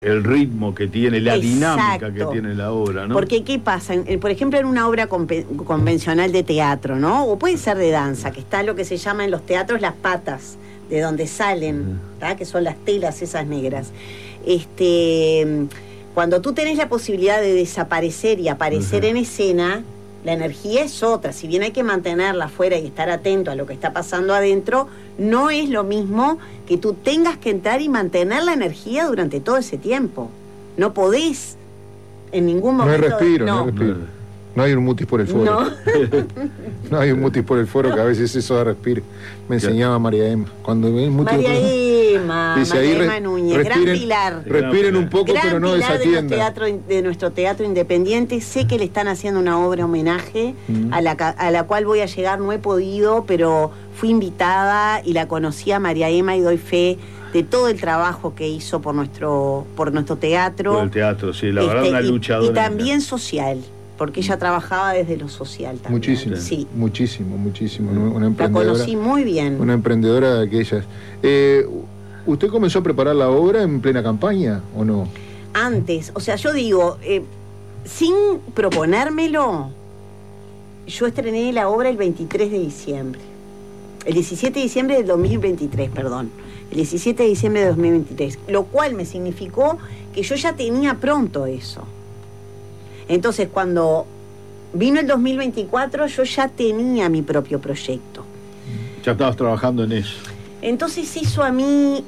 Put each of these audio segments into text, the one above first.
el ritmo que tiene, la Exacto. dinámica que tiene la obra, ¿no? Porque, ¿qué pasa? Por ejemplo, en una obra convencional de teatro, ¿no? O puede ser de danza, que está lo que se llama en los teatros las patas, de donde salen, ¿tá? Que son las telas esas negras. Cuando tú tenés la posibilidad de desaparecer y aparecer en escena, la energía es otra. Si bien hay que mantenerla afuera y estar atento a lo que está pasando adentro, no es lo mismo que tú tengas que entrar y mantener la energía durante todo ese tiempo. No podés en ningún momento... No hay respiro, no hay respiro. No hay un mutis por el foro. No. No hay un mutis por el foro, que a veces eso da respiro. Me enseñaba María Emma. Cuando ven mutis María Emma, dice, María ahí Emma Núñez, gran pilar. Respiren un poco, Gran pero no pilar desatiendan. de nuestro teatro independiente. Sé que le están haciendo una obra homenaje a la cual voy a llegar, no he podido, pero fui invitada y la conocí a María Emma y doy fe de todo el trabajo que hizo por nuestro teatro. Por el teatro, sí, la verdad, una luchadora. Y también social, porque ella trabajaba desde lo social también. Muchísimo, sí. muchísimo. Una emprendedora, la conocí muy bien. Una emprendedora de aquellas. ¿Usted comenzó a preparar la obra en plena campaña o no? Antes, o sea, yo digo, sin proponérmelo, yo estrené la obra el 23 de diciembre. El 17 de diciembre del 2023, perdón. El 17 de diciembre de 2023. Lo cual me significó que yo ya tenía pronto eso. Entonces, cuando vino el 2024, yo ya tenía mi propio proyecto. Ya estabas trabajando en eso. Entonces eso a mí,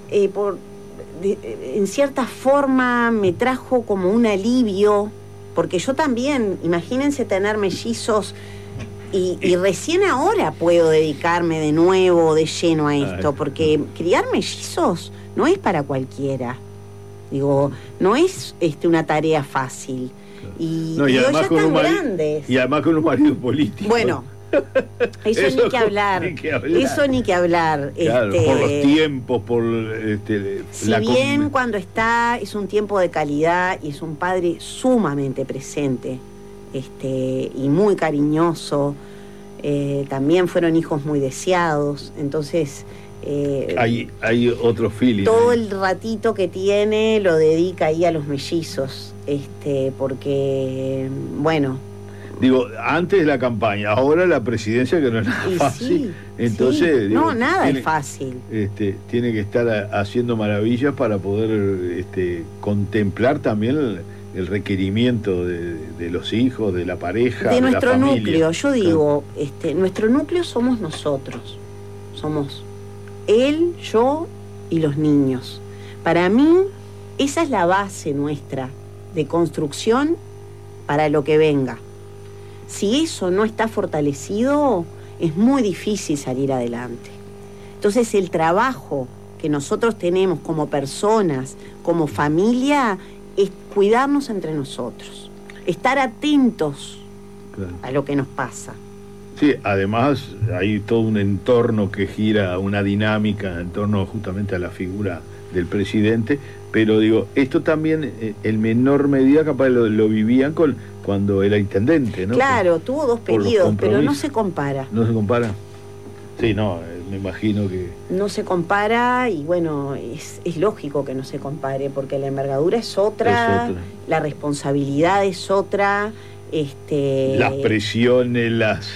en cierta forma, me trajo como un alivio, porque yo también, imagínense tener mellizos, y recién ahora puedo dedicarme de nuevo, de lleno a esto, porque criar mellizos no es para cualquiera. Digo, no es una tarea fácil. Y ya están grandes. Y además con un marido político. Bueno, eso ni que hablar. Eso ni que hablar. Claro, por los tiempos, por si bien cuando es un tiempo de calidad y es un padre sumamente presente, y muy cariñoso, también fueron hijos muy deseados, entonces hay otro feeling. Todo el ratito que tiene lo dedica ahí a los mellizos, porque, bueno... Digo, antes de la campaña, ahora la presidencia, que no es nada fácil. Entonces, sí. Digo, no, nada es fácil. Tiene que estar haciendo maravillas para poder contemplar también el requerimiento de los hijos, de la pareja, de nuestro la familia. Núcleo. Yo digo, nuestro núcleo somos nosotros. Somos él, yo y los niños. Para mí, esa es la base nuestra de construcción para lo que venga. Si eso no está fortalecido, es muy difícil salir adelante. Entonces, el trabajo que nosotros tenemos como personas, como familia, es cuidarnos entre nosotros, estar atentos a lo que nos pasa. Sí, además hay todo un entorno que gira, una dinámica en torno justamente a la figura del presidente, pero digo, esto también en menor medida capaz lo vivían cuando era intendente, ¿no? Claro, tuvo dos periodos, pero no se compara. ¿No se compara? Sí, no, me imagino que... No se compara y bueno, es lógico que no se compare, porque la envergadura es otra. La responsabilidad es otra, las presiones,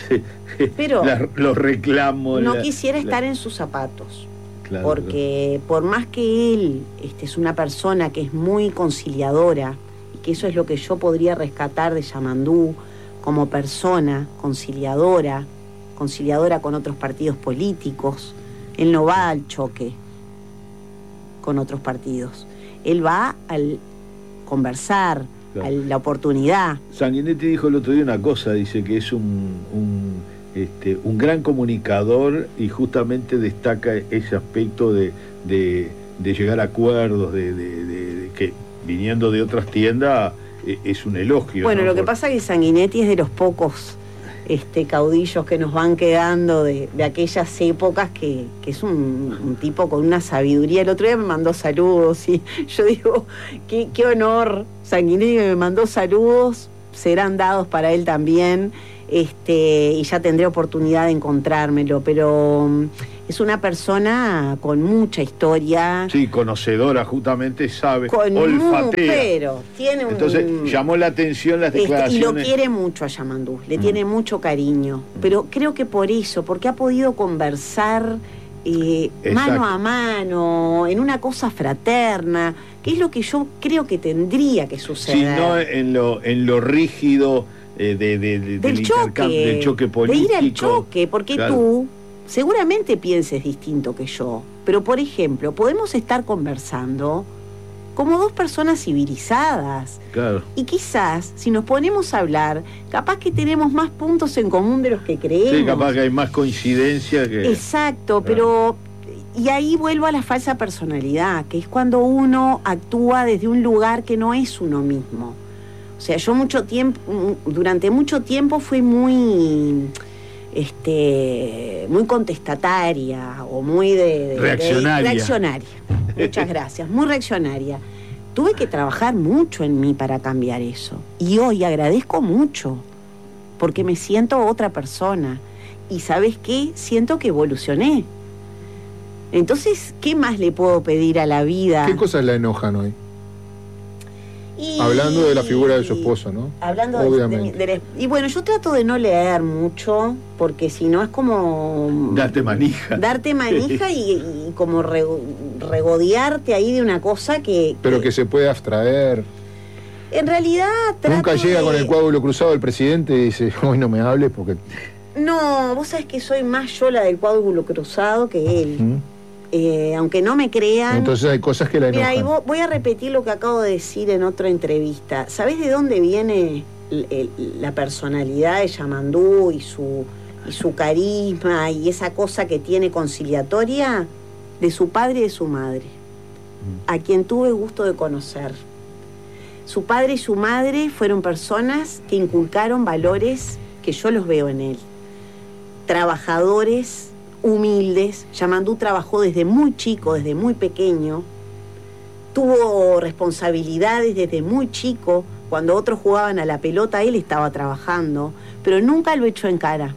los reclamos... No quisiera estar en sus zapatos. Claro, porque por más que él es una persona que es muy conciliadora, y que eso es lo que yo podría rescatar de Yamandú como persona conciliadora con otros partidos políticos, él no va al choque con otros partidos, él va al conversar, a la oportunidad. Sanguinetti dijo el otro día una cosa, dice que es un gran comunicador y justamente destaca ese aspecto de llegar a acuerdos, de que viniendo de otras tiendas es un elogio. Bueno, ¿no? Lo que pasa es que Sanguinetti es de los pocos caudillos que nos van quedando de aquellas épocas, que es un tipo con una sabiduría. El otro día me mandó saludos y yo digo, qué honor, Sanguinetti me mandó saludos, serán dados para él también. Y ya tendré oportunidad de encontrármelo, pero Es una persona con mucha historia. Sí, conocedora, justamente sabe, Con olfatea. pero tiene un... Entonces llamó la atención las declaraciones. Y lo quiere mucho a Yamandú, le tiene mucho cariño. Pero creo que por eso, porque ha podido conversar mano a mano, en una cosa fraterna, que es lo que yo creo que tendría que suceder. Si no en lo rígido del choque político. De ir al choque, porque claro. tú seguramente pienses distinto que yo. Pero, por ejemplo, podemos estar conversando como dos personas civilizadas. Claro. Y quizás, si nos ponemos a hablar, capaz que tenemos más puntos en común de los que creemos. Sí, capaz que hay más coincidencia que... Exacto, pero... Y ahí vuelvo a la falsa personalidad, que es cuando uno actúa desde un lugar que no es uno mismo. O sea, yo durante mucho tiempo fui muy contestataria o muy reaccionaria. Muchas gracias, muy reaccionaria. Tuve que trabajar mucho en mí para cambiar eso. Y hoy agradezco mucho, porque me siento otra persona. Y ¿sabes qué? Siento que evolucioné. Entonces, ¿qué más le puedo pedir a la vida? ¿Qué cosas la enojan hoy? Hablando de la figura de su esposo, ¿no? Hablando obviamente. Y bueno, yo trato de no leer mucho, porque si no es como... Darte manija. Darte manija y como regodearte ahí de una cosa que... Pero que se puede abstraer. En realidad Nunca llega con el coágulo cruzado el presidente y dice, hoy no me hables porque... No, vos sabés que soy más yo la del coágulo cruzado que él. Aunque no me crean. Entonces hay cosas que la enojan. Mira, y voy a repetir lo que acabo de decir en otra entrevista. ¿Sabés de dónde viene la personalidad de Yamandú y su carisma y esa cosa que tiene conciliatoria? De su padre y de su madre, a quien tuve el gusto de conocer. Su padre y su madre fueron personas que inculcaron valores que yo los veo en él. Trabajadores, humildes. Yamandú trabajó desde muy chico, desde muy pequeño. Tuvo responsabilidades desde muy chico. Cuando otros jugaban a la pelota, él estaba trabajando, pero nunca lo echó en cara.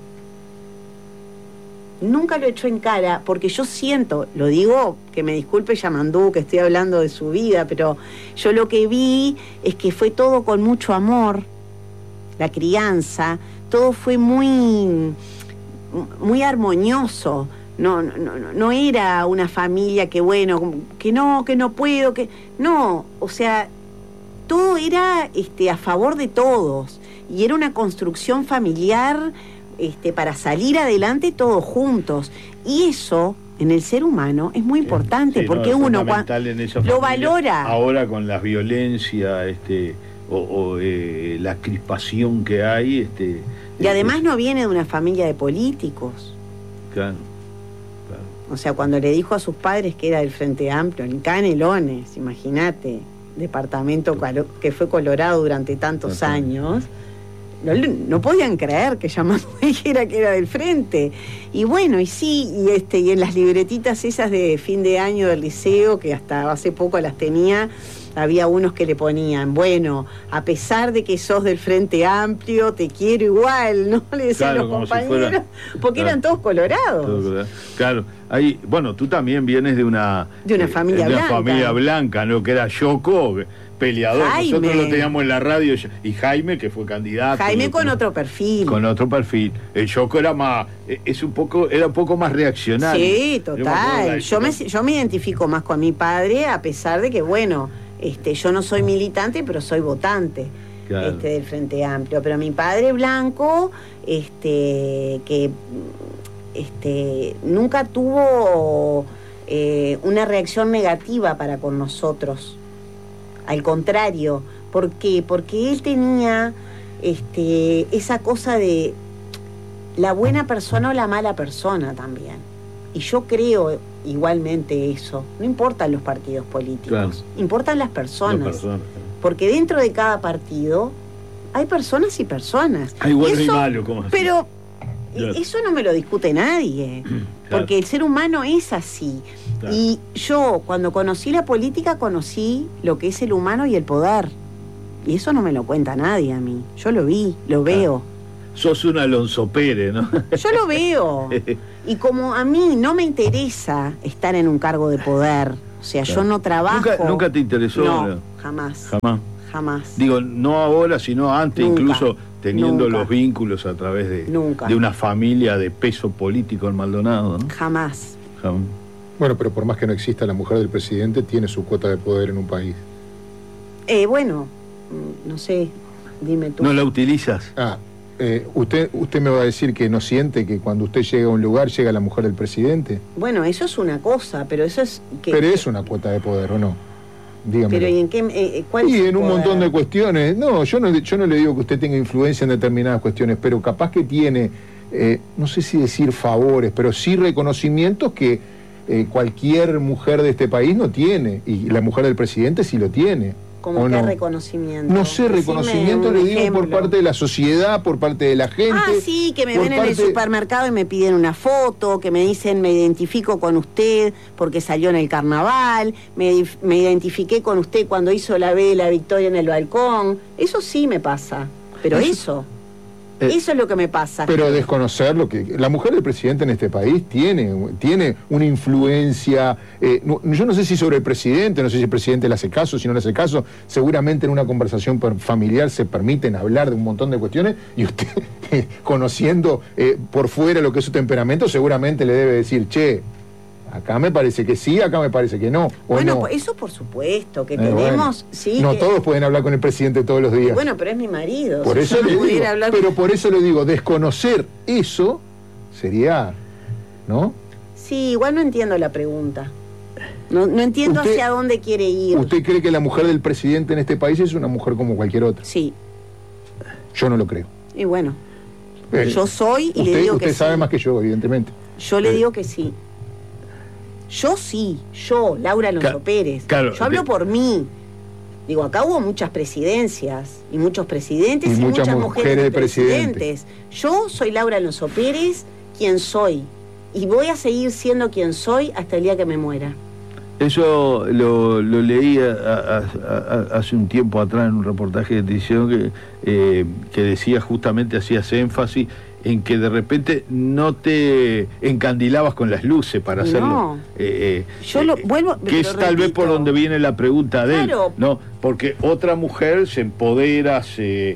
Nunca lo echó en cara, porque yo siento, lo digo, que me disculpe Yamandú, que estoy hablando de su vida, pero yo lo que vi es que fue todo con mucho amor, la crianza, todo fue muy armonioso. No era una familia que bueno, que no puedo, que no, o sea, todo era a favor de todos y era una construcción familiar para salir adelante todos juntos, y eso en el ser humano es muy importante, porque uno cuando lo valora. Ahora con la violencia la crispación que hay y además no viene de una familia de políticos. Claro. O sea, cuando le dijo a sus padres que era del Frente Amplio, en Canelones, imagínate, departamento que fue Colorado durante tantos años, no podían creer que Yamandú dijera que era del Frente. Y bueno, y sí, y en las libretitas esas de fin de año del liceo, que hasta hace poco las tenía, había unos que le ponían, bueno, a pesar de que sos del Frente Amplio, te quiero igual, ¿no? Le decían los compañeros, porque eran todos colorados. Claro. Ahí, bueno, tú también vienes de una familia blanca. Familia blanca, ¿no? Que era Yoko, peleador. Jaime. Nosotros lo teníamos en la radio, y Jaime, que fue candidato. Jaime con otro perfil. Con otro perfil. El Yoko era un poco más reaccionario. Sí, total. Yo me identifico más con mi padre, a pesar de que, bueno, yo no soy militante, pero soy votante. Claro. Del Frente Amplio. Pero mi padre blanco, que nunca tuvo una reacción negativa para con nosotros. Al contrario. ¿Por qué? Porque él tenía esa cosa de la buena persona o la mala persona también. Y yo creo igualmente eso. No importan los partidos políticos, claro, importan las personas. Porque dentro de cada partido hay personas y personas. Hay bueno y malo, como así. Pero eso no me lo discute nadie. Claro. Porque el ser humano es así. Claro. Y yo, cuando conocí la política, conocí lo que es el humano y el poder. Y eso no me lo cuenta nadie a mí. Yo lo vi, lo veo. Sos un Alonso Pérez, ¿no? Yo lo veo. Y como a mí no me interesa estar en un cargo de poder, o sea, yo no trabajo... ¿Nunca te interesó? No, jamás. Jamás. Digo, no ahora, sino antes, Nunca, incluso teniendo nunca. los vínculos a través Nunca. de una familia de peso político en Maldonado, ¿no? Jamás. Bueno, pero por más que no exista, la mujer del presidente tiene su cuota de poder en un país. Bueno, no sé, dime tú. ¿No la utilizas? Usted me va a decir que no siente que cuando usted llega a un lugar llega la mujer del presidente. Bueno, eso es una cosa, pero eso es... Pero es una cuota de poder, ¿o no? Dígame. Pero ¿y en qué? ¿Cuál y es en un montón de cuestiones. No, yo no le digo que usted tenga influencia en determinadas cuestiones, pero capaz que tiene, no sé si decir favores, pero sí reconocimientos que cualquier mujer de este país no tiene, y la mujer del presidente sí lo tiene. ¿Cómo qué no? Reconocimiento? No sé, reconocimiento le digo por parte de la sociedad, por parte de la gente. Sí, que me ven en el supermercado y me piden una foto, que me dicen me identifico con usted porque salió en el carnaval, me identifiqué con usted cuando hizo la B de la Victoria en el balcón. Eso sí me pasa, pero eso es lo que me pasa. Pero desconocer lo que... La mujer del presidente en este país tiene una influencia... yo no sé si sobre el presidente, no sé si el presidente le hace caso, si no le hace caso. Seguramente en una conversación familiar se permiten hablar de un montón de cuestiones y usted, conociendo por fuera lo que es su temperamento, seguramente le debe decir, che, acá me parece que sí, acá me parece que no. Bueno, no. Eso por supuesto, que tenemos... Sí, no todos pueden hablar con el presidente todos los días. Bueno, pero es mi marido. Por eso le digo, pero por eso le digo, desconocer eso sería, ¿no? Sí, igual no entiendo la pregunta. No entiendo hacia dónde quiere ir. ¿Usted cree que la mujer del presidente en este país es una mujer como cualquier otra? Sí. Yo no lo creo. Y bueno, yo soy y le digo que sí. Usted sabe más que yo, evidentemente. Yo le digo que sí. Yo, Laura Alonso Pérez. Claro, yo hablo por mí. Digo, acá hubo muchas presidencias, y muchos presidentes, y muchas mujeres de presidentes. Yo soy Laura Alonso Pérez, quien soy. Y voy a seguir siendo quien soy hasta el día que me muera. Eso lo leí hace un tiempo atrás en un reportaje de televisión que decía justamente, hacías énfasis en que de repente no te encandilabas con las luces para hacerlo. Yo lo vuelvo, que es tal vez por donde viene la pregunta de él, ¿no? Porque otra mujer se empodera, se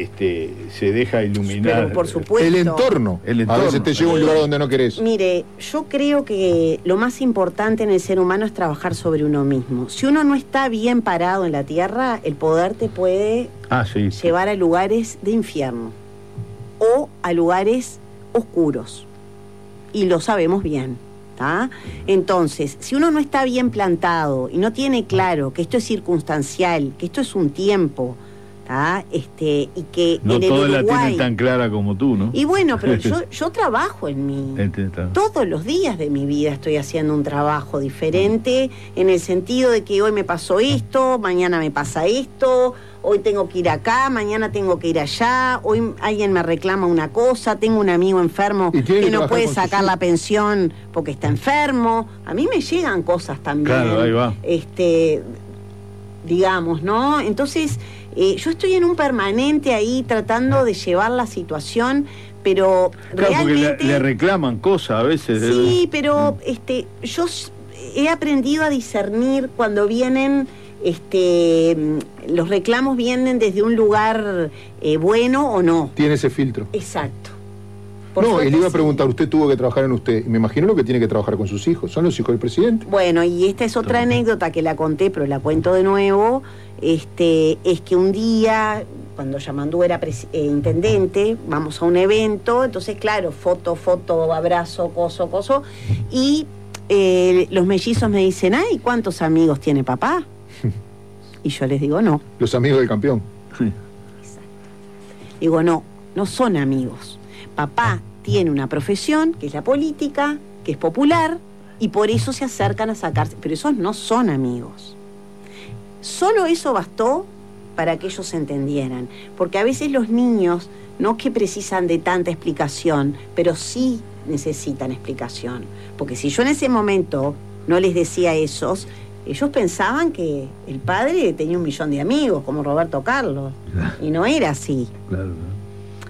deja iluminar. Pero por supuesto. El entorno. A veces te lleva a un lugar donde no querés. Mire, yo creo que lo más importante en el ser humano es trabajar sobre uno mismo. Si uno no está bien parado en la tierra, el poder te puede llevar a lugares de infierno o a lugares oscuros. Y lo sabemos bien. ¿tá? Entonces, si uno no está bien plantado y no tiene claro que esto es circunstancial, que esto es un tiempo, ¿tá? Y que no en el todas Uruguay, la tienen tan clara como tú, ¿no? Y bueno, pero yo trabajo en mí. Todos los días de mi vida estoy haciendo un trabajo diferente, en el sentido de que hoy me pasó esto, mañana me pasa esto, hoy tengo que ir acá, mañana tengo que ir allá, hoy alguien me reclama una cosa, tengo un amigo enfermo que no puede sacar la pensión porque está enfermo. A mí me llegan cosas también. Claro, ahí va. Digamos, ¿no? Entonces, yo estoy en un permanente ahí tratando de llevar la situación, pero claro, realmente... porque le reclaman cosas a veces. Sí, pero yo he aprendido a discernir cuando vienen... los reclamos vienen desde un lugar bueno o no. Tiene ese filtro. Exacto. Y le iba a preguntar, usted tuvo que trabajar en usted, y me imagino lo que tiene que trabajar con sus hijos, son los hijos del presidente. Bueno, y esta es otra anécdota que la conté, pero la cuento de nuevo, es que un día, cuando Yamandú era intendente, vamos a un evento, entonces claro, foto, abrazo, coso, y los mellizos me dicen, ay, ¿cuántos amigos tiene papá? Y yo les digo, no. Los amigos del campeón. Exacto. Digo, no son amigos. Papá tiene una profesión, que es la política, que es popular, y por eso se acercan a sacarse. Pero esos no son amigos. Solo eso bastó para que ellos se entendieran. Porque a veces los niños, no que precisan de tanta explicación, pero sí necesitan explicación. Porque si yo en ese momento no les decía a esos... Ellos pensaban que el padre tenía 1 millón de amigos, como Roberto Carlos, y no era así. Claro.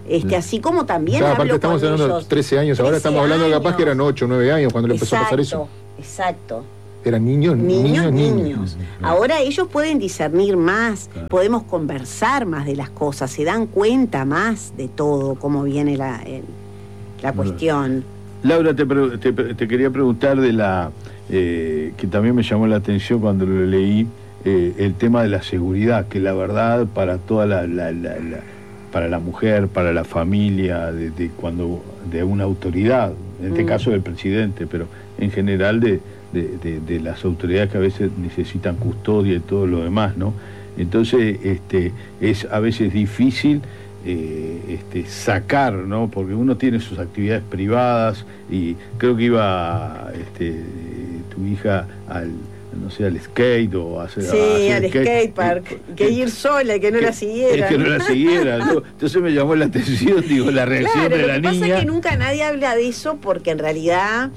Así como también aparte hablo estamos con hablando de ellos. 13 años, ahora estamos hablando capaz que eran 8 o 9 años cuando le empezó a pasar eso. Exacto. Eran niños. Ahora ellos pueden discernir más, podemos conversar más de las cosas, se dan cuenta más de todo, cómo viene la cuestión. Laura, te quería preguntar de la que también me llamó la atención cuando lo leí, el tema de la seguridad, que la verdad para toda para la mujer, para la familia, de una autoridad, en este caso del presidente, pero en general de las autoridades que a veces necesitan custodia y todo lo demás, ¿no? Entonces es a veces difícil sacar, ¿no? Porque uno tiene sus actividades privadas y creo que iba tu hija al skate o al skate park, que ir sola y que no la siguiera. Que no la siguiera, ¿no? Entonces me llamó la atención, digo, la reacción de la niña. Lo que pasa es que nunca nadie habla de eso porque en realidad,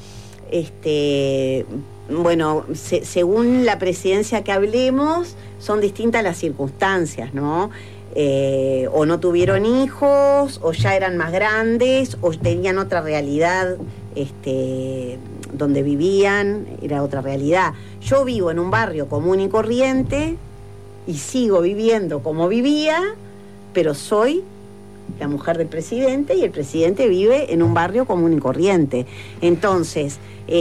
según la presidencia que hablemos, son distintas las circunstancias, ¿no? O no tuvieron hijos, o ya eran más grandes, o tenían otra realidad, donde vivían, era otra realidad. Yo vivo en un barrio común y corriente, y sigo viviendo como vivía, pero soy la mujer del presidente, y el presidente vive en un barrio común y corriente. Entonces,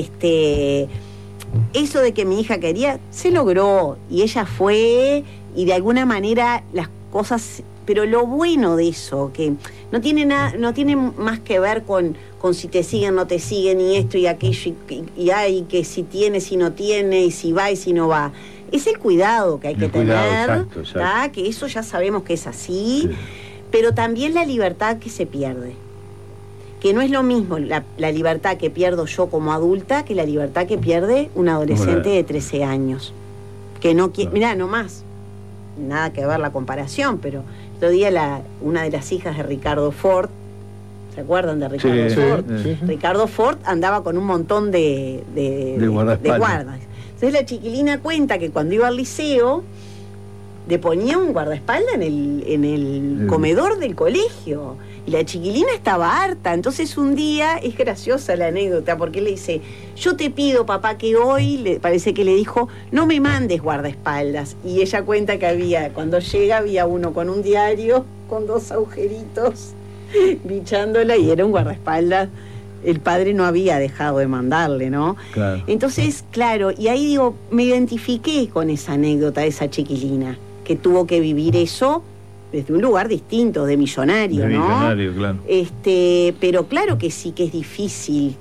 eso de que mi hija quería, se logró, y ella fue, y de alguna manera las cosas, pero lo bueno de eso, que no tiene más que ver con si te siguen, no te siguen, y esto y aquello, y hay que si tiene, si no tiene, y si va y si no va. Es el cuidado que hay que tener, exacto. Que eso ya sabemos que es así, sí. Pero también la libertad que se pierde. Que no es lo mismo la libertad que pierdo yo como adulta que la libertad que pierde un adolescente de 13 años. Que no quiere, mirá, no más. Nada que ver la comparación, pero el otro día una de las hijas de Ricardo Ford, ¿se acuerdan de Ricardo Ford? Sí. Ricardo Ford andaba con un montón de guardas. Entonces la chiquilina cuenta que cuando iba al liceo le ponía un guardaespaldas en el comedor del colegio. Y la chiquilina estaba harta. Entonces un día, es graciosa la anécdota, porque le dice, yo te pido, papá, que hoy, parece que le dijo, no me mandes guardaespaldas. Y ella cuenta que cuando llega había uno con un diario, con 2 agujeritos, bichándola, y era un guardaespaldas. El padre no había dejado de mandarle, ¿no? Claro. Entonces, claro, y ahí digo, me identifiqué con esa anécdota de esa chiquilina, que tuvo que vivir eso desde un lugar distinto, de millonario, ¿no? Millonario, claro. Pero claro que sí que es difícil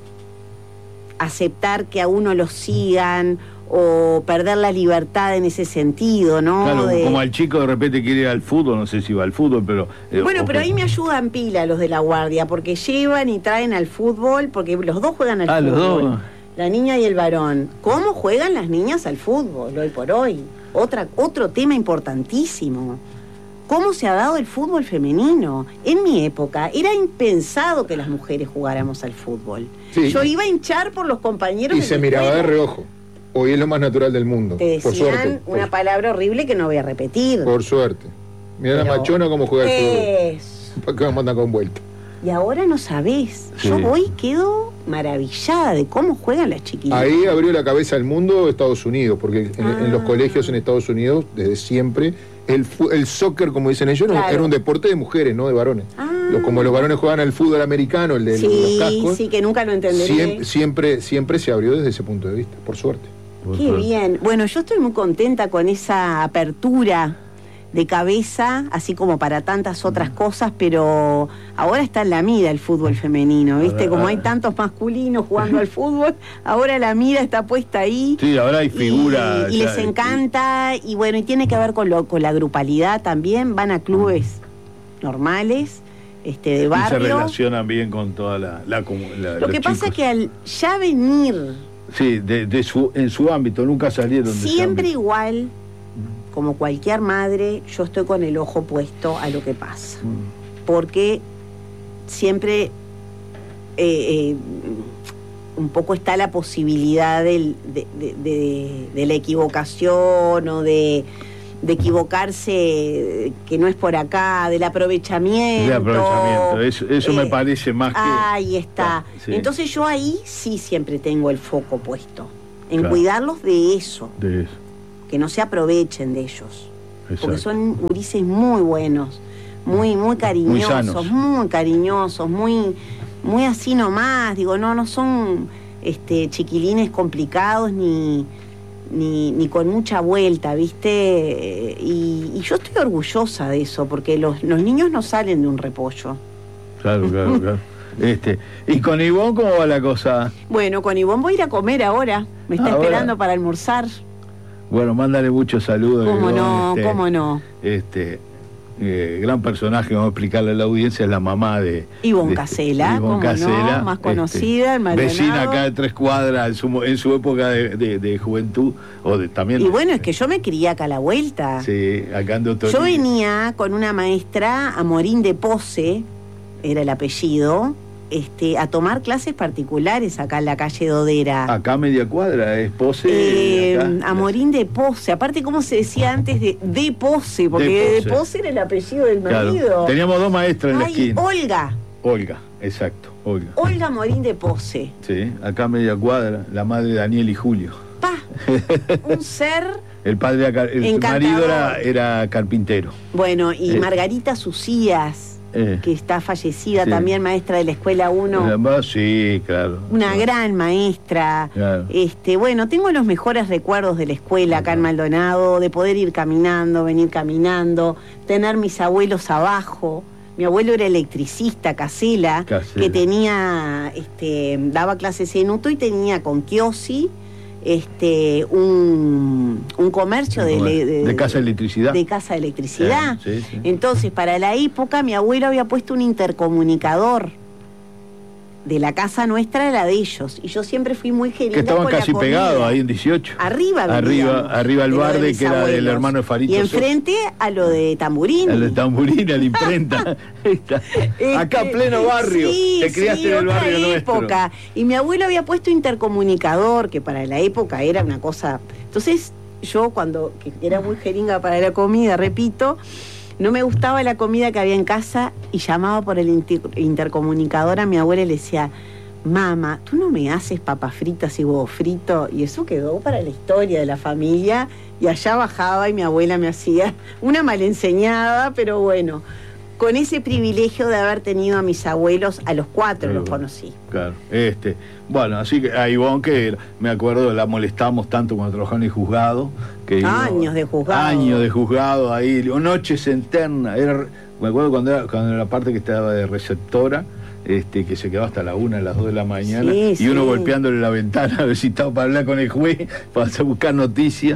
aceptar que a uno lo sigan o perder la libertad en ese sentido, ¿no? Claro, como al chico de repente quiere ir al fútbol, no sé si va al fútbol, pero... pero ahí me ayudan pila los de la guardia, porque llevan y traen al fútbol, porque los dos juegan al fútbol. Los dos. La niña y el varón. ¿Cómo juegan las niñas al fútbol hoy por hoy? Otro tema importantísimo. ¿Cómo se ha dado el fútbol femenino? En mi época era impensado que las mujeres jugáramos al fútbol. Sí. Yo iba a hinchar por los compañeros. Y se miraba de reojo. Hoy es lo más natural del mundo. Te decían, por suerte, una palabra horrible que no voy a repetir. Por suerte. Mira la machona cómo juega el fútbol. ¿Para qué vamos a andar con vuelta? Y ahora no sabés. Sí. Yo quedo maravillada de cómo juegan las chiquillas. Ahí abrió la cabeza al mundo Estados Unidos, porque en los colegios en Estados Unidos, desde siempre, el soccer, como dicen ellos, claro, era un deporte de mujeres, no de varones. Como los varones juegan al fútbol americano, el de los cascos. Sí, que nunca lo entenderé. Siempre se abrió desde ese punto de vista, por suerte. Qué bien. Bueno, yo estoy muy contenta con esa apertura de cabeza, así como para tantas otras cosas, pero ahora está en la mira el fútbol femenino, ¿viste? Como hay tantos masculinos jugando al fútbol, ahora la mira está puesta ahí. Sí, ahora hay figuras. Y les encanta, y bueno, y tiene que ver con la grupalidad también, van a clubes normales, de barrio. Y se relacionan bien con toda la comunidad. Lo que pasa es que al ya venir... Sí, en su ámbito, nunca salieron de siempre igual, como cualquier madre, yo estoy con el ojo puesto a lo que pasa. Porque siempre un poco está la posibilidad de la equivocación o de de equivocarse, que no es por acá, del aprovechamiento. De aprovechamiento, eso me parece más que... Ahí está. Sí. Entonces yo ahí sí siempre tengo el foco puesto, en Claro. cuidarlos de eso, De eso. que no se aprovechen de ellos. Exacto. Porque son gurises muy buenos, muy cariñosos, sanos. muy cariñosos, muy así nomás. Digo, no son chiquilines complicados ni con mucha vuelta, ¿viste? Y yo estoy orgullosa de eso, porque los niños no salen de un repollo. Claro. ¿Y con Ivonne cómo va la cosa? Bueno, con Ivonne voy a ir a comer ahora. Me está Ahora. esperando para almorzar. Bueno, mándale muchos saludos. ¿Cómo no? Ivonne, ¿Cómo no? Gran personaje, vamos a explicarle a la audiencia, es la mamá de Ivonne Casella, Ivonne cómo Casella, no, más conocida en Maldonado. vecina acá de 3 cuadras en su época de juventud, también. Y bueno, es que yo me crié acá a la vuelta. Sí, acá en Doctor. Yo venía con una maestra, Amorín de Pose, era el apellido, a tomar clases particulares acá en la calle Dodera. Acá media cuadra, es Pose. Acá. Amorín de Pose, aparte como se decía antes de Pose, porque de Pose era el apellido del marido. Claro. Teníamos 2 maestras en la Ay, esquina. Olga Exacto, Olga. Olga Amorín de Pose. Sí, acá media cuadra, la madre de Daniel y Julio. Pa, un ser. El padre, el Encantador. marido era carpintero. Bueno, y Margarita Sucías, que está fallecida, Sí. también maestra de la Escuela 1. Sí, claro. Una gran maestra. Claro. Bueno, tengo los mejores recuerdos de la escuela acá en Maldonado, de poder ir caminando, venir caminando, tener mis abuelos abajo. Mi abuelo era electricista, Casella, que tenía, daba clases en Uto y tenía con Kiosi un comercio de casa de electricidad. De casa de electricidad. Sí. Entonces, para la época, mi abuelo había puesto un intercomunicador. De la casa nuestra era de ellos. Y yo siempre fui muy jeringa. Que estaban con casi la comida. pegados ahí en 18. Arriba al barde, que era del hermano de Farito. Y enfrente a lo de Tamburini. A lo de Tamburini, a la imprenta. Acá pleno barrio. Sí, te criaste en el barrio época. nuestro. Y mi abuelo había puesto intercomunicador, que para la época era una cosa. Entonces, yo que era muy jeringa para la comida, repito, no me gustaba la comida que había en casa y llamaba por el intercomunicador a mi abuela y le decía: mamá, ¿tú no me haces papas fritas y huevo frito? Y eso quedó para la historia de la familia. Y allá bajaba y mi abuela me hacía una malenseñada, pero bueno, con ese privilegio de haber tenido a mis abuelos, a los 4 los conocí. Claro, bueno, así que a Ivonne, que me acuerdo, la molestamos tanto cuando trabajaba en el juzgado. Años de juzgado. Años de juzgado ahí, noches eternas. Me acuerdo cuando era la parte que estaba de receptora, que se quedaba hasta la 1, a las 2 de la mañana, y uno golpeándole la ventana a ver si estaba para hablar con el juez, para buscar noticias.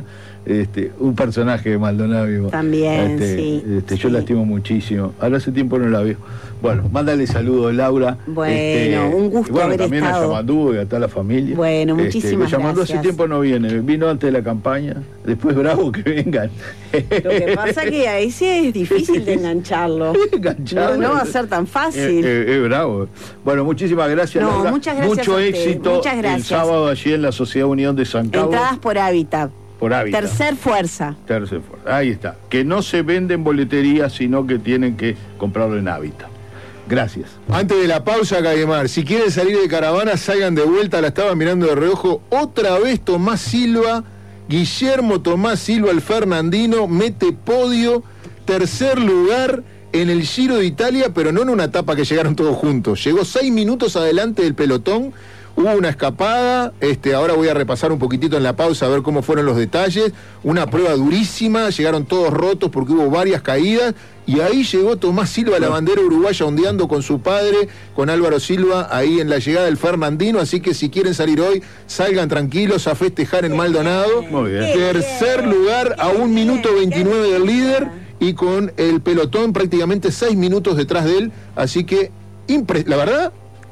Un personaje de Maldonado. También, yo la estimo muchísimo. Ahora hace tiempo no la veo. Bueno, mándale saludos, Laura. Bueno, un gusto haber también estado. a Yamandú y a toda la familia. Bueno, muchísimas Yamandú gracias. hace tiempo no viene. Vino antes de la campaña. Después bravo que vengan. Lo que pasa que a ese es difícil de engancharlo. No va a ser tan fácil. Es bravo. Bueno, muchísimas gracias, Laura. Muchas gracias. Mucho a usted. éxito Muchas gracias. el sábado allí en la Sociedad Unión de San Carlos. Entradas por Hábitat. Por Hábitat. Tercer fuerza. Ahí está. Que no se vende en boletería, sino que tienen que comprarlo en Hábitat. Gracias. Antes de la pausa, Caguemar, si quieren salir de caravana, salgan de vuelta. La estaba mirando de reojo. Otra vez Tomás Silva, Guillermo Tomás Silva, el fernandino, mete podio, tercer lugar en el Giro de Italia, pero no en una etapa que llegaron todos juntos. Llegó 6 minutos adelante del pelotón. Hubo una escapada, ahora voy a repasar un poquitito en la pausa a ver cómo fueron los detalles. Una prueba durísima, llegaron todos rotos porque hubo varias caídas. Y ahí llegó Tomás Silva, la bandera uruguaya, ondeando con su padre, con Álvaro Silva, ahí en la llegada del Fernandino. Así que si quieren salir hoy, salgan tranquilos a festejar en Maldonado. Muy bien. Tercer lugar a 1 minuto 29 del líder y con el pelotón prácticamente 6 minutos detrás de él. Así que, la verdad,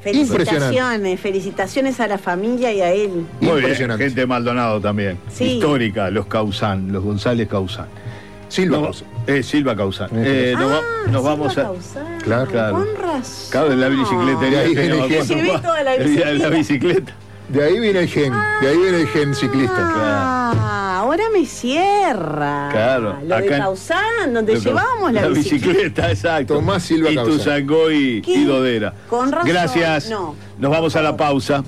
felicitaciones a la familia y a él. Muy bien, gente de Maldonado también. Sí. Histórica, los Causán, los González Causán. Silva Causán. Nos vamos a... Claro. Con razón. Claro, en la bicicletería. Llevé toda la bicicleta. La bicicleta. De ahí viene el gen, ciclista. Ahora ahora me cierra. Claro, Lo de acá Causán, donde llevábamos la bicicleta. Exacto. Tomás Silva y Causán. Tuzangó y ¿Qué? Dodera. Con razón. Gracias. No. Nos vamos a la pausa.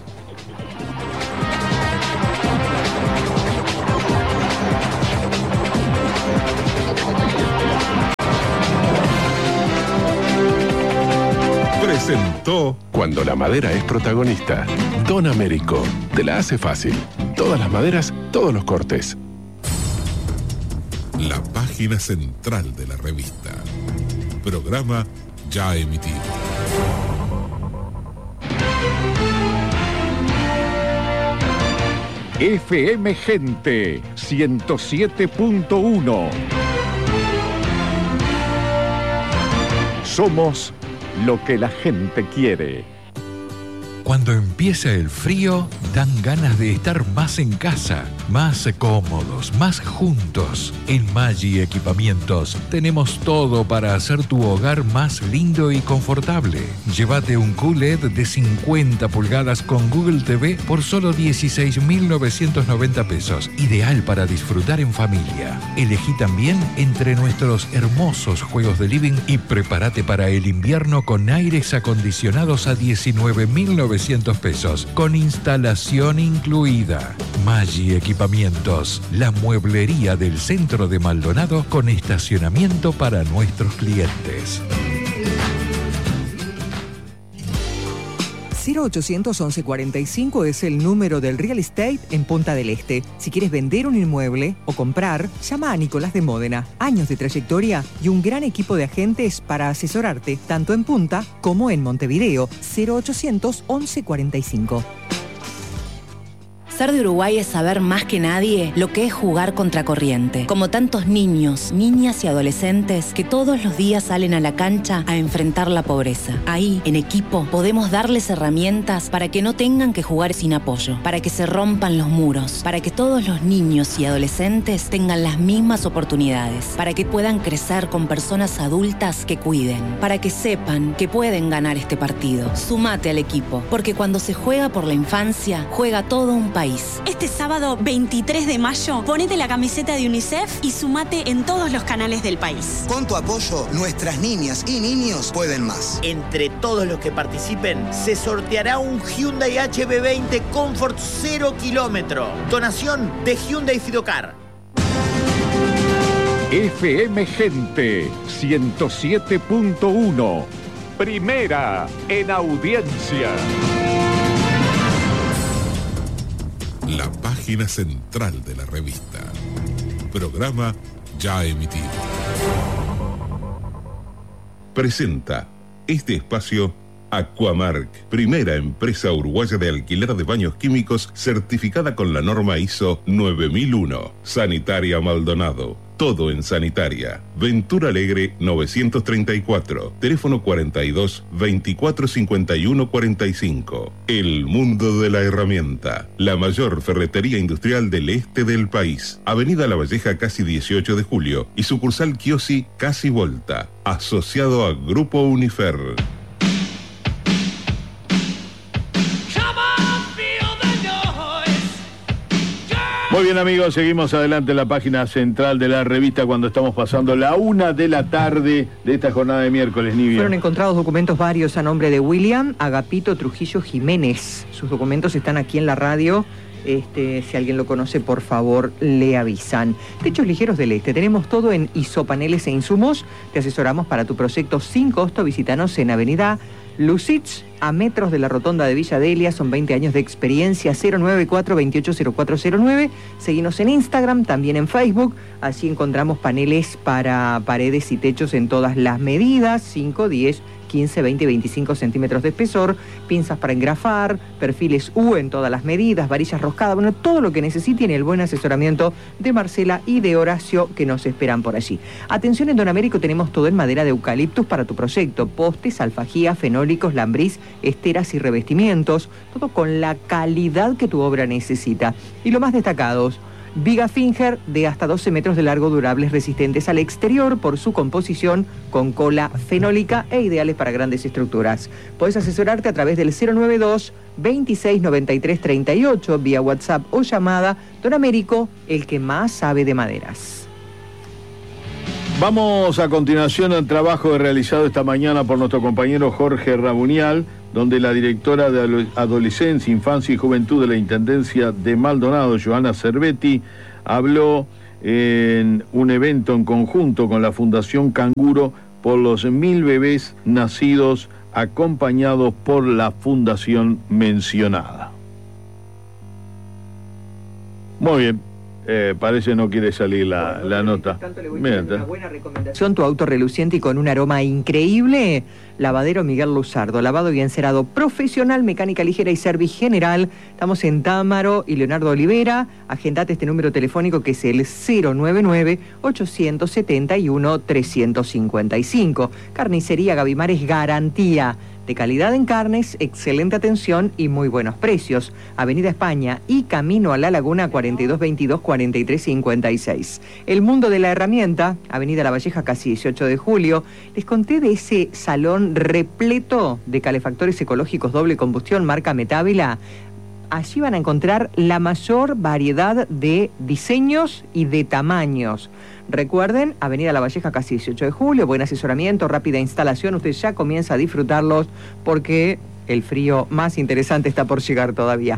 Presentó Cuando la madera es protagonista. Don Américo, te la hace fácil. Todas las maderas, todos los cortes. La página central de la revista. Programa ya emitido. FM Gente 107.1. Somos lo que la gente quiere. Cuando empieza el frío, dan ganas de estar más en casa, más cómodos, más juntos. En Maggi Equipamientos tenemos todo para hacer tu hogar más lindo y confortable. Llévate un QLED de 50 pulgadas con Google TV por solo 16.990 pesos. Ideal para disfrutar en familia. Elegí también entre nuestros hermosos juegos de living y prepárate para el invierno con aires acondicionados a 19.900 pesos, con instalación incluida. Maggi Equipamientos, la mueblería del centro de Maldonado con estacionamiento para nuestros clientes. 0800 1145 es el número del real estate en Punta del Este. Si quieres vender un inmueble o comprar, llama a Nicolás de Módena. Años de trayectoria y un gran equipo de agentes para asesorarte, tanto en Punta como en Montevideo. 0800 1145. Ser de Uruguay es saber más que nadie lo que es jugar contracorriente. Como tantos niños, niñas y adolescentes que todos los días salen a la cancha a enfrentar la pobreza. Ahí, en equipo, podemos darles herramientas para que no tengan que jugar sin apoyo, para que se rompan los muros, para que todos los niños y adolescentes tengan las mismas oportunidades, para que puedan crecer con personas adultas que cuiden, para que sepan que pueden ganar este partido. Sumate al equipo, porque cuando se juega por la infancia, juega todo un país. Este sábado 23 de mayo, ponete la camiseta de UNICEF y sumate en todos los canales del país. Con tu apoyo, nuestras niñas y niños pueden más. Entre todos los que participen, se sorteará un Hyundai HB20 Comfort 0 kilómetro. Donación de Hyundai Fidocar. FM Gente 107.1. Primera en audiencia. La página central de la revista. Programa ya emitido. Presenta este espacio Aquamark, primera empresa uruguaya de alquiler de baños químicos certificada con la norma ISO 9001. Sanitaria Maldonado. Todo en sanitaria. Ventura Alegre 934. Teléfono 42 24 51 45. El mundo de la herramienta. La mayor ferretería industrial del este del país. Avenida La Valleja casi 18 de julio y sucursal Kiosi casi Volta. Asociado a Grupo Unifer. Muy bien, amigos, seguimos adelante en la página central de la revista cuando estamos pasando la 1 de la tarde de esta jornada de miércoles, Nivia. Fueron encontrados documentos varios a nombre de William Agapito Trujillo Jiménez. Sus documentos están aquí en la radio. Si alguien lo conoce, por favor, le avisan. Techos Ligeros del Este. Tenemos todo en isopaneles e insumos. Te asesoramos para tu proyecto sin costo. Visítanos en Avenida Lucich, a metros de la rotonda de Villa Delia. Son 20 años de experiencia. 094-280409. Seguinos en Instagram, también en Facebook. Allí encontramos paneles para paredes y techos en todas las medidas. 5, 10, 15, 20, 25 centímetros de espesor, pinzas para engrafar, perfiles U en todas las medidas, varillas roscadas, bueno, todo lo que necesiten y el buen asesoramiento de Marcela y de Horacio que nos esperan por allí. Atención, en Don Américo tenemos todo en madera de eucaliptus para tu proyecto, postes, alfajía, fenólicos, lambriz, esteras y revestimientos, todo con la calidad que tu obra necesita. Y lo más destacados, Viga Finger de hasta 12 metros de largo, durables, resistentes al exterior por su composición con cola fenólica e ideales para grandes estructuras. Podés asesorarte a través del 092 26 93 38 vía WhatsApp o llamada. Don Américo, el que más sabe de maderas. Vamos a continuación al trabajo realizado esta mañana por nuestro compañero Jorge Rabunial, donde la directora de Adolescencia, Infancia y Juventud de la Intendencia de Maldonado, Joana Cervetti, habló en un evento en conjunto con la Fundación Canguro por los 1000 bebés nacidos acompañados por la fundación mencionada. Muy bien. Parece no quiere salir la nota. Una buena recomendación, tu auto reluciente y con un aroma increíble. Lavadero Miguel Luzardo, lavado y encerado profesional, mecánica ligera y servicio general. Estamos en Támaro y Leonardo Olivera. Agendate este número telefónico que es el 099-871-355. Carnicería Gavimares, garantía de calidad en carnes, excelente atención y muy buenos precios. Avenida España y Camino a la Laguna, 4222-4356. El mundo de la herramienta, Avenida La Valleja, casi 18 de julio. Les conté de ese salón repleto de calefactores ecológicos doble combustión marca Metávila. Allí van a encontrar la mayor variedad de diseños y de tamaños. Recuerden, Avenida La Valleja, casi 18 de julio, buen asesoramiento, rápida instalación, usted ya comienza a disfrutarlos porque el frío más interesante está por llegar todavía.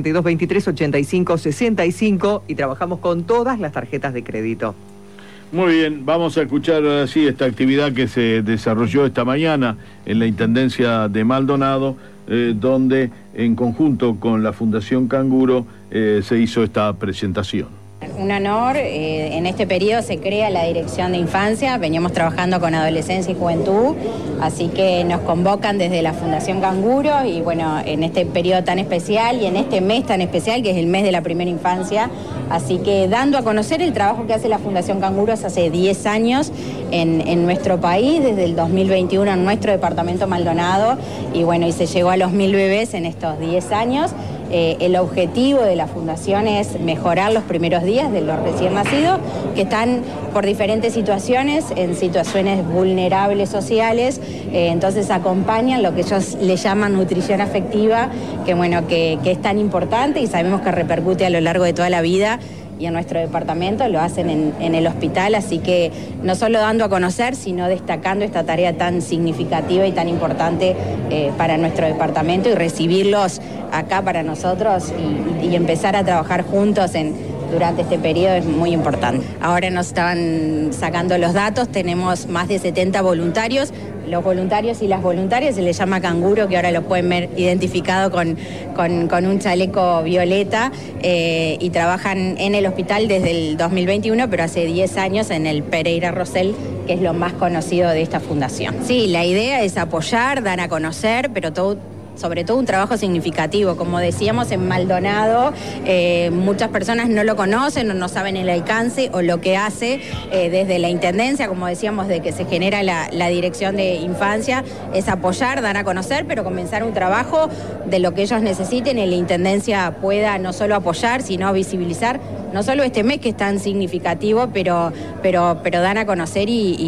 4223-8565 y trabajamos con todas las tarjetas de crédito. Muy bien, vamos a escuchar ahora sí esta actividad que se desarrolló esta mañana en la Intendencia de Maldonado, donde en conjunto con la Fundación Canguro se hizo esta presentación. Un honor, en este periodo se crea la Dirección de Infancia, veníamos trabajando con Adolescencia y Juventud, así que nos convocan desde la Fundación Canguro y bueno, en este periodo tan especial y en este mes tan especial que es el mes de la primera infancia, así que dando a conocer el trabajo que hace la Fundación Canguro hace 10 años en nuestro país, desde el 2021 en nuestro departamento Maldonado y bueno, y se llegó a los 1000 bebés en estos 10 años. El objetivo de la Fundación es mejorar los primeros días de los recién nacidos que están por diferentes situaciones, en situaciones vulnerables sociales, entonces acompañan lo que ellos le llaman nutrición afectiva, que bueno, que es tan importante y sabemos que repercute a lo largo de toda la vida. Y en nuestro departamento lo hacen en el hospital, así que no solo dando a conocer, sino destacando esta tarea tan significativa y tan importante para nuestro departamento y recibirlos acá para nosotros y empezar a trabajar juntos durante este periodo es muy importante. Ahora nos estaban sacando los datos, tenemos más de 70 voluntarios. Los voluntarios y las voluntarias se les llama canguro, que ahora lo pueden ver identificado con un chaleco violeta y trabajan en el hospital desde el 2021, pero hace 10 años en el Pereira Rosell, que es lo más conocido de esta fundación. Sí, la idea es apoyar, dar a conocer, pero sobre todo un trabajo significativo. Como decíamos, en Maldonado muchas personas no lo conocen o no saben el alcance o lo que hace desde la Intendencia, como decíamos, de que se genera la Dirección de Infancia, es apoyar, dar a conocer, pero comenzar un trabajo de lo que ellos necesiten y la Intendencia pueda no solo apoyar, sino visibilizar, no solo este mes que es tan significativo, pero dar a conocer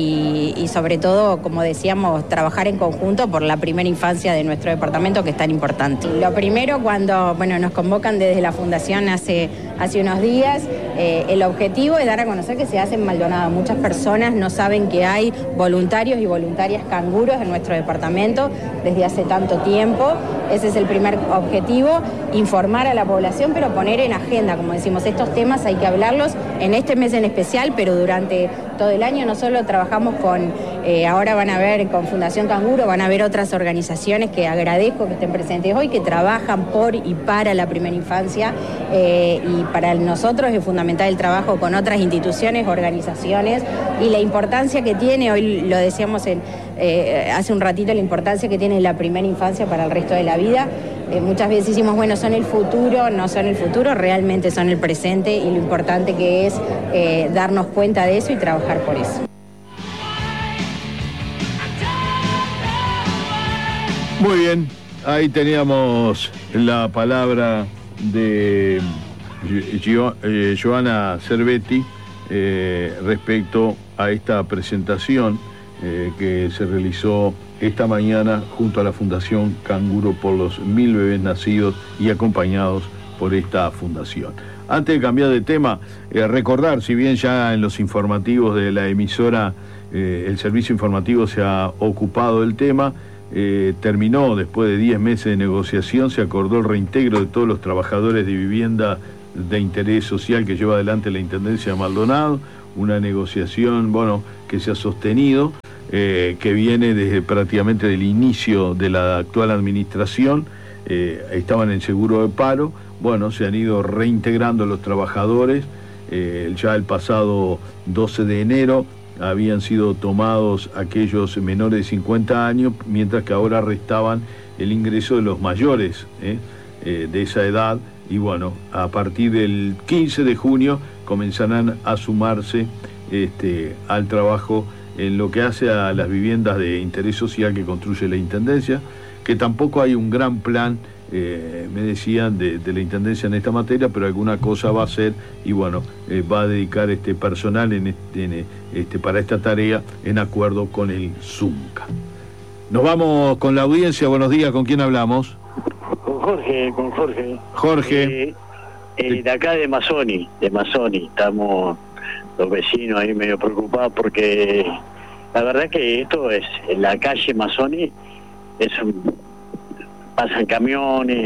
y sobre todo, como decíamos, trabajar en conjunto por la primera infancia de nuestro departamento, que es tan importante. Lo primero, cuando nos convocan desde la Fundación hace unos días, el objetivo es dar a conocer que se hace en Maldonado. Muchas personas no saben que hay voluntarios y voluntarias canguros en nuestro departamento desde hace tanto tiempo. Ese es el primer objetivo, informar a la población, pero poner en agenda, como decimos, estos temas hay que hablarlos en este mes en especial, pero durante todo el año. No solo trabajamos ahora van a ver con Fundación Canguro, van a ver otras organizaciones que agradezco que estén presentes hoy, que trabajan por y para la primera infancia, y para nosotros es fundamental el trabajo con otras instituciones, organizaciones, y la importancia que tiene, hoy lo decíamos hace un ratito, la importancia que tiene la primera infancia para el resto de la vida. Muchas veces decimos, bueno, son el futuro, no son el futuro, realmente son el presente, y lo importante que es darnos cuenta de eso y trabajar por eso. Muy bien, ahí teníamos la palabra de Joana Cervetti, respecto a esta presentación que se realizó esta mañana junto a la Fundación Canguro por los 1000 bebés nacidos y acompañados por esta fundación. Antes de cambiar de tema, recordar, si bien ya en los informativos de la emisora el servicio informativo se ha ocupado del tema, terminó después de 10 meses de negociación, se acordó el reintegro de todos los trabajadores de vivienda de interés social que lleva adelante la Intendencia de Maldonado, una negociación, bueno, que se ha sostenido, que viene desde prácticamente del inicio de la actual administración. Estaban en seguro de paro, bueno, se han ido reintegrando los trabajadores, ya el pasado 12 de enero habían sido tomados aquellos menores de 50 años, mientras que ahora restaban el ingreso de los mayores de esa edad, y bueno, a partir del 15 de junio comenzarán a sumarse al trabajo en lo que hace a las viviendas de interés social que construye la Intendencia, que tampoco hay un gran plan, me decían, de la Intendencia en esta materia, pero alguna cosa va a hacer, y bueno, va a dedicar este personal para esta tarea en acuerdo con el ZUNCA. Nos vamos con la audiencia. Buenos días, ¿con quién hablamos? Con Jorge. Jorge. De acá de Mazzoni, estamos los vecinos ahí medio preocupados porque la verdad que esto es, en la calle Mazzoni, pasan camiones,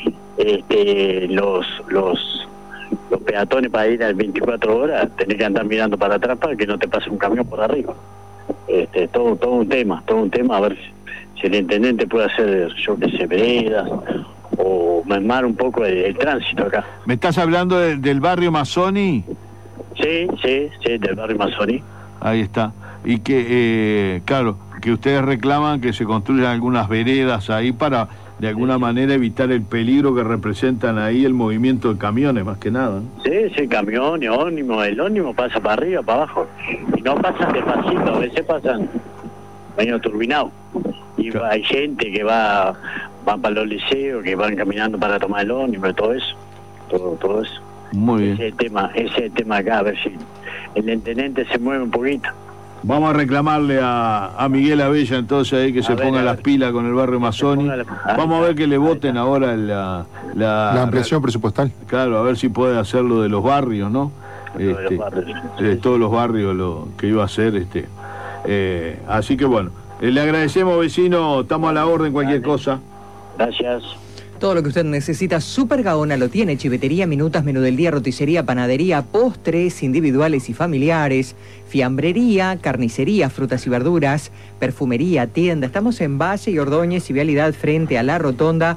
los peatones para ir a 24 horas, tenés que andar mirando para atrás para que no te pase un camión por arriba. Todo un tema, a ver si el intendente puede hacer, yo qué sé, veredas, o mermar un poco el tránsito acá. ¿Me estás hablando del barrio Mazzoni? Sí, del barrio Mazzoni. Ahí está. Y que, claro, que ustedes reclaman que se construyan algunas veredas ahí para, de alguna manera, evitar el peligro que representan ahí el movimiento de camiones, más que nada, ¿no? Sí, camiones, ómnibus, el ómnibus pasa para arriba, para abajo, y no pasan despacito, a veces pasan medio turbinados. Y claro, hay gente que va para los liceos, que van caminando para tomar el ómnibus, todo eso. Muy bien. Ese es el tema acá, a ver si el intendente se mueve un poquito. Vamos a reclamarle a Miguel Abella entonces ahí que se ponga las pilas con el barrio Mazzoni. Vamos a ver que le voten ahora la ampliación presupuestal. Claro, a ver si puede hacerlo de los barrios, ¿no? De todos los barrios lo que iba a hacer. Así que bueno, le agradecemos, vecino, estamos a la orden, cualquier cosa. Gracias. Todo lo que usted necesita, Super Gaona lo tiene. Chivetería, minutas, menú del día, roticería, panadería, postres individuales y familiares, fiambrería, carnicería, frutas y verduras, perfumería, tienda. Estamos en Valle y Ordóñez y Vialidad frente a la Rotonda,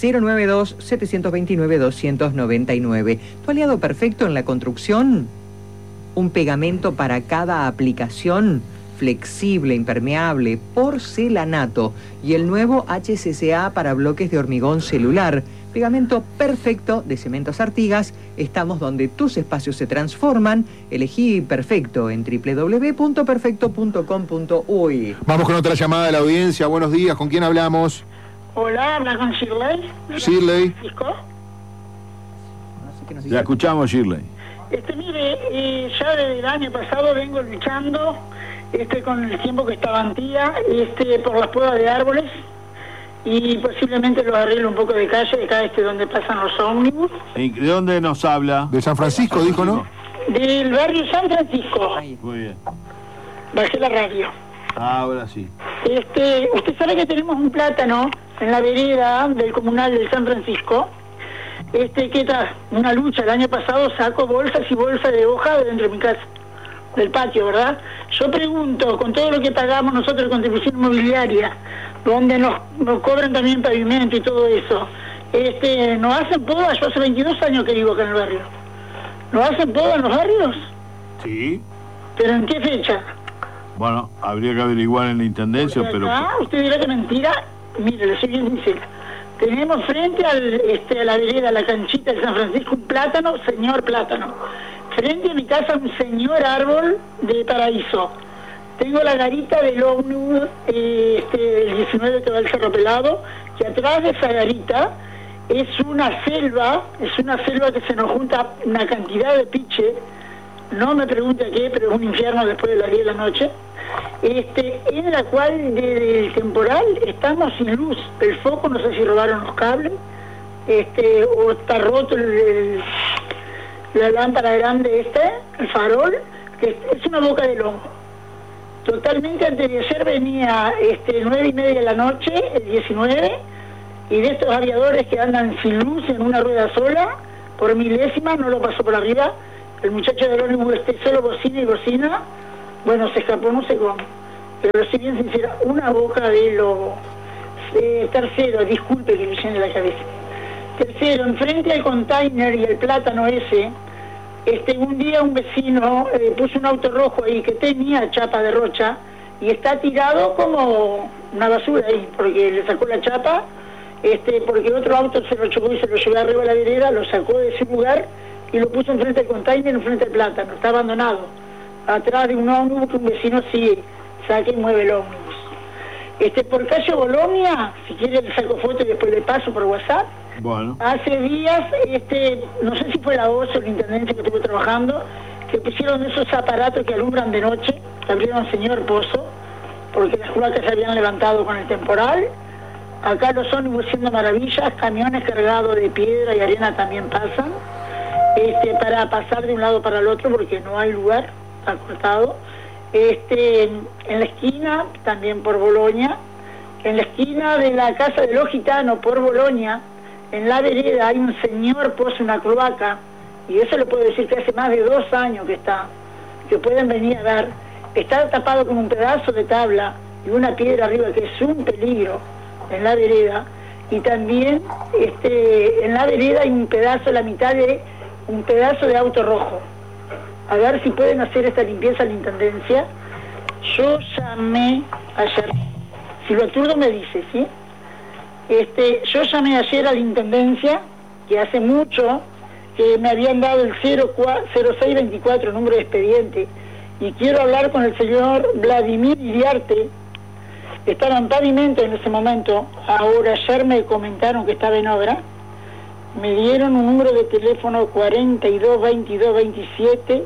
092-729-299. Tu aliado perfecto en la construcción, un pegamento para cada aplicación, flexible, impermeable, porcelanato, y el nuevo HCCA para bloques de hormigón celular. Pegamento perfecto de Cementos Artigas. Estamos donde tus espacios se transforman. Elegí Perfecto en www.perfecto.com.uy. Vamos con otra llamada de la audiencia. Buenos días, ¿con quién hablamos? Hola, habla con Shirley. Shirley. La escuchamos, Shirley. Mire, ya desde el año pasado vengo luchando con el tiempo que estaba Antía, por las podas de árboles, y posiblemente los arreglo un poco de calle, de acá donde pasan los ómnibus. ¿De dónde nos habla? De San Francisco, dijo, ¿no? Del barrio San Francisco. Muy bien. Bajé la radio. Ahora sí. Usted sabe que tenemos un plátano en la vereda del comunal del San Francisco, que está una lucha. El año pasado saco bolsas y bolsas de hoja de dentro de mi casa, del patio, ¿verdad? Yo pregunto, con todo lo que pagamos nosotros de contribución inmobiliaria, donde nos cobran también pavimento y todo eso, ¿nos hacen podas? Yo hace 22 años que vivo acá en el barrio. ¿Nos hacen podas en los barrios? Sí. ¿Pero en qué fecha? Bueno, habría que averiguar en la intendencia, pero... Usted dirá que mentira. Mire, le soy bien sincera. Tenemos frente a la vereda, a la canchita de San Francisco, un plátano, señor plátano. Frente a mi casa un señor árbol de paraíso. Tengo la garita del ómnibus, el 19 que va al Cerro Pelado, que atrás de esa garita es una selva que se nos junta una cantidad de piche, no me pregunte qué, pero es un infierno después de las 10 de la noche, en la cual desde el temporal estamos sin luz, el foco, no sé si robaron los cables, o está roto la lámpara grande el farol, que es una boca de lobo. Totalmente, antes de ayer venía 9:30 de la noche, el 19, y de estos aviadores que andan sin luz en una rueda sola, por milésima, no lo pasó por arriba, el muchacho de ómnibus solo bocina y bocina, bueno, se escapó, no sé cómo, pero si bien sincera, una boca de lobo. Tercero, disculpe que me llene la cabeza. Tercero, enfrente al container y el plátano ese, un día un vecino puso un auto rojo ahí que tenía chapa de rocha y está tirado como una basura ahí, porque le sacó la chapa, porque otro auto se lo chocó y se lo llevó arriba a la vereda, lo sacó de ese lugar y lo puso enfrente al container, enfrente al plátano, está abandonado, atrás de un ómnibus que un vecino sí saca y mueve el ómnibus. Por calle Bolonia, si quiere le saco foto y después le paso por WhatsApp. Bueno. Hace días, no sé si fue la OSO, el intendente que estuvo trabajando, que pusieron esos aparatos que alumbran de noche, que abrieron señor Pozo, porque las cloacas se habían levantado con el temporal. Acá los ómnibus haciendo maravillas, camiones cargados de piedra y arena también pasan, para pasar de un lado para el otro porque no hay lugar, está cortado. En la esquina, también por Bolonia, en la esquina de la casa de los gitanos por Bolonia, en la vereda hay un señor Pozo, una cloaca, y eso le puedo decir que hace más de 2 años que está, que pueden venir a ver, está tapado con un pedazo de tabla y una piedra arriba, que es un peligro en la vereda, y también en la vereda hay un pedazo, la mitad de un pedazo de auto rojo. A ver si pueden hacer esta limpieza a la intendencia. Yo llamé ayer, si lo aturdo me dice, ¿sí? Yo llamé ayer a la intendencia, que hace mucho que me habían dado el 0624, número de expediente, y quiero hablar con el señor Vladimir Iriarte. Estaba en pavimento en ese momento, ahora ayer me comentaron que estaba en obra, me dieron un número de teléfono 422227,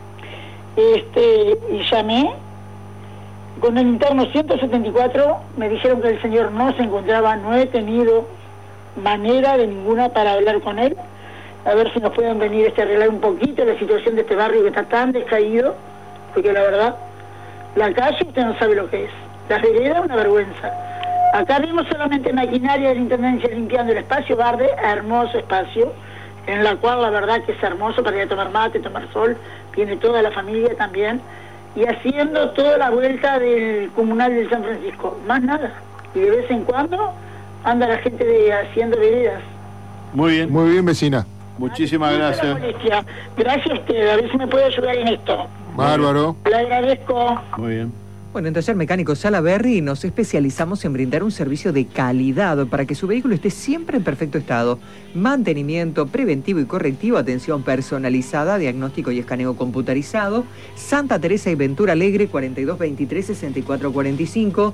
y llamé. Con el interno 174 me dijeron que el señor no se encontraba, no he tenido manera de ninguna para hablar con él, a ver si nos pueden venir a arreglar un poquito la situación de este barrio que está tan descaído, porque la verdad, la calle usted no sabe lo que es, la vereda una vergüenza. Acá vimos solamente maquinaria de la intendencia limpiando el espacio verde, hermoso espacio, en la cual la verdad que es hermoso para ir a tomar mate, tomar sol, viene toda la familia también, y haciendo toda la vuelta del comunal del San Francisco, más nada. Y de vez en cuando anda la gente haciendo veredas. Muy bien. Muy bien, vecina. Muchísimas gracias. Gracias a usted, a ver si me puede ayudar en esto. Bárbaro. Le agradezco. Muy bien. Bueno, en Taller Mecánico Salaberry nos especializamos en brindar un servicio de calidad para que su vehículo esté siempre en perfecto estado. Mantenimiento preventivo y correctivo, atención personalizada, diagnóstico y escaneo computarizado. Santa Teresa y Ventura Alegre, 4223-6445,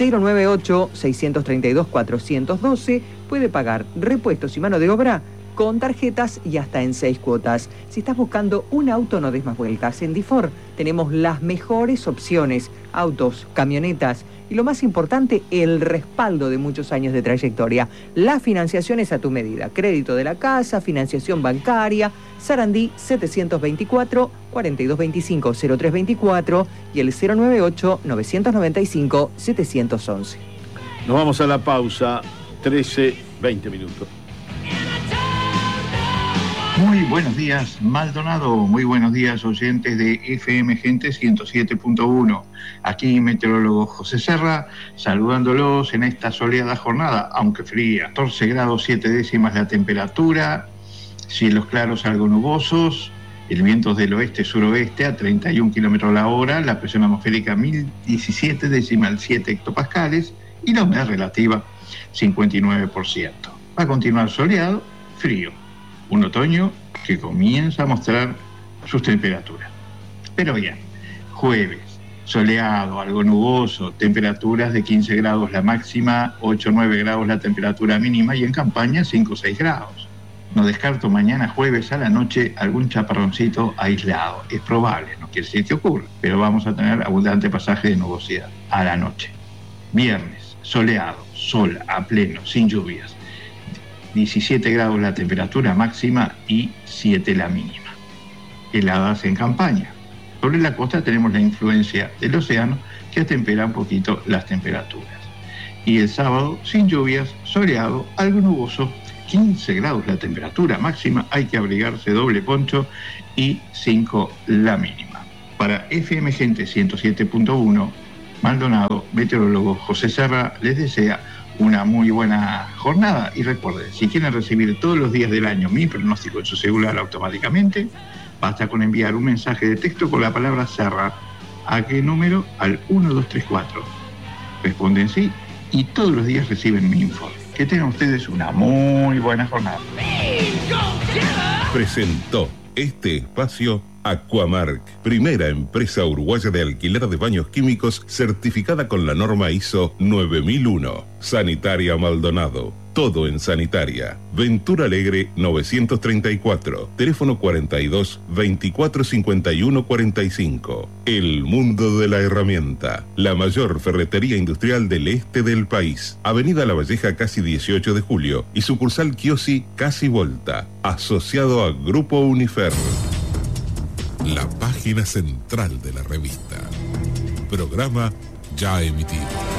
098-632-412. Puede pagar repuestos y mano de obra con tarjetas y hasta en 6 cuotas. Si estás buscando un auto, no des más vueltas. En Difor tenemos las mejores opciones, autos, camionetas y lo más importante, el respaldo de muchos años de trayectoria. La financiación es a tu medida. Crédito de la casa, financiación bancaria, Sarandí 724-4225-0324 y el 098-995-711. Nos vamos a la pausa, 13-20 minutos. Muy buenos días, Maldonado. Muy buenos días, oyentes de FM Gente 107.1. Aquí meteorólogo José Serra, saludándolos en esta soleada jornada, aunque fría. 14 grados 7 décimas la temperatura, cielos claros algo nubosos, el viento del oeste-suroeste a 31 kilómetros la hora, la presión atmosférica 1017,7 hectopascales y la humedad relativa 59%. Va a continuar soleado, frío. Un otoño que comienza a mostrar sus temperaturas. Pero bien, jueves, soleado, algo nuboso, temperaturas de 15 grados la máxima, 8 o 9 grados la temperatura mínima y en Campaña 5 o 6 grados. No descarto mañana jueves a la noche algún chaparroncito aislado. Es probable, no quiere decir que ocurra, pero vamos a tener abundante pasaje de nubosidad a la noche. Viernes, soleado, sol a pleno, sin lluvias. 17 grados la temperatura máxima y 7 la mínima. Heladas en Campaña. Sobre la costa tenemos la influencia del océano que atempera un poquito las temperaturas. Y el sábado, sin lluvias, soleado, algo nuboso, 15 grados la temperatura máxima, hay que abrigarse doble poncho y 5 la mínima. Para FM Gente 107.1, Maldonado, meteorólogo José Serra, les desea una muy buena jornada y recuerden, si quieren recibir todos los días del año mi pronóstico en su celular automáticamente, basta con enviar un mensaje de texto con la palabra Serra. ¿A qué número? Al 1234. Responden sí y todos los días reciben mi informe. Que tengan ustedes una muy buena jornada. Presentó este espacio Aquamark, primera empresa uruguaya de alquiler de baños químicos certificada con la norma ISO 9001. Sanitaria Maldonado, todo en sanitaria. Ventura Alegre 934, teléfono 42 24 51 45. El mundo de la herramienta, la mayor ferretería industrial del este del país. Avenida La Valleja casi 18 de julio y sucursal Kiosi casi Volta, asociado a Grupo Unifer. La página central de la revista. Programa ya emitido.